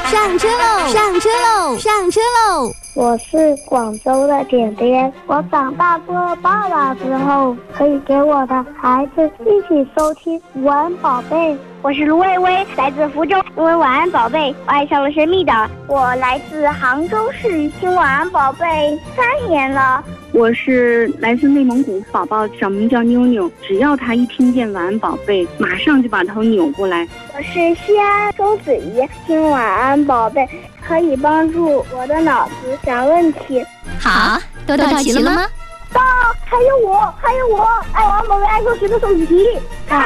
上车喽！上车喽！上车喽！ 我是广州的点点，我长大做了爸爸之后，可以给我的孩子一起收听晚安宝贝。 我是卢薇薇，来自福州，因为晚安宝贝，我爱上了神秘岛。 我来自杭州市，听晚安宝贝3年了。 我是来自内蒙古，宝宝小名叫妞妞，只要他一听见晚安宝贝，马上就把头扭过来。 我是西安周子怡，听晚安宝贝可以帮助我的脑子想问题。 好，都到齐了吗？ 到，还有我，爱晚安宝贝爱数学的手题。到。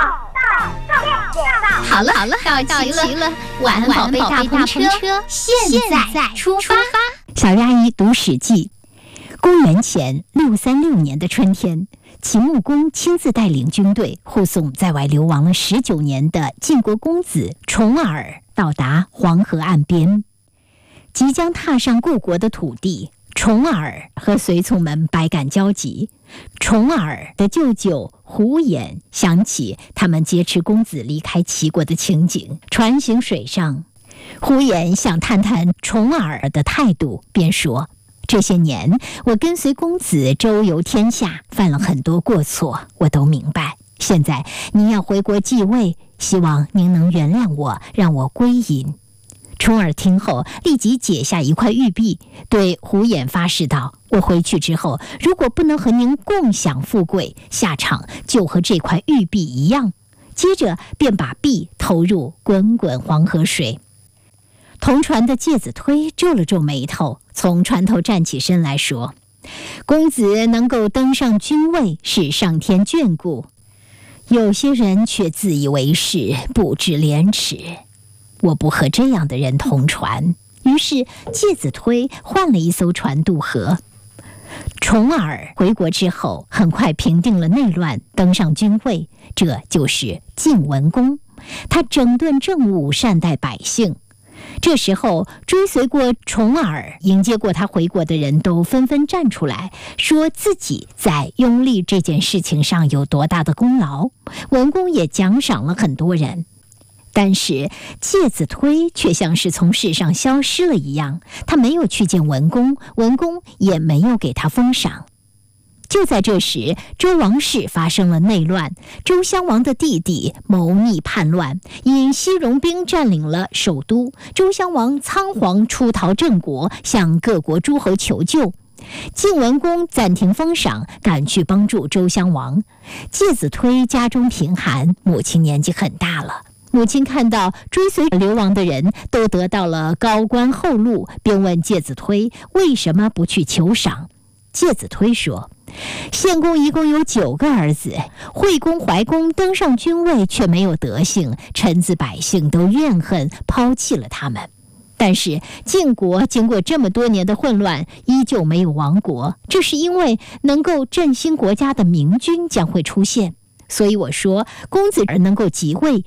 好了，到齐了，晚安宝贝大篷车现在出发。 小鱼阿姨读《史记》。公元前636年的春天，秦穆公亲自带领军队护送在外流亡了19年的晋国公子重耳到达黄河岸边，即将踏上故国的土地。重耳和随从们百感交集。重耳的舅舅胡衍想起他们劫持公子离开齐国的情景，船行水上，胡衍想探探重耳的态度，便说：这些年我跟随公子周游天下，犯了很多过错，我都明白。现在您要回国继位，希望您能原谅我，让我归隐。重耳听后立即解下一块玉璧，对胡衍发誓道：我回去之后，如果不能和您共享富贵，下场就和这块玉璧一样。接着便把璧投入滚滚黄河水。同船的介子推皱了皱眉头，从船头站起身来说：公子能够登上君位，是上天眷顾，有些人却自以为是，不知廉耻。我不和这样的人同船。于是介子推换了一艘船渡河。重耳回国之后，很快平定了内乱，登上君位，这就是晋文公。他整顿政务，善待百姓。这时候追随过重耳、迎接过他回国的人都纷纷站出来，说自己在拥立这件事情上有多大的功劳。文公也奖赏了很多人。但是介子推却像是从世上消失了一样，他没有去见文公，文公也没有给他封赏。就在这时，周王室发生了内乱，周襄王的弟弟谋逆叛乱，引西戎兵占领了首都。周襄王仓皇出逃郑国，向各国诸侯求救。晋文公暂停封赏，赶去帮助周襄王。介子推家中贫寒，母亲年纪很大了。母亲看到追随流亡的人都得到了高官厚禄，便问介子推为什么不去求赏。介子推说：献公一共有9个儿子，惠公、怀公登上君位却没有德行，臣子百姓都怨恨，抛弃了他们。但是晋国经过这么多年的混乱，依旧没有亡国，这是因为能够振兴国家的明君将会出现。所以我说，公子能够即位，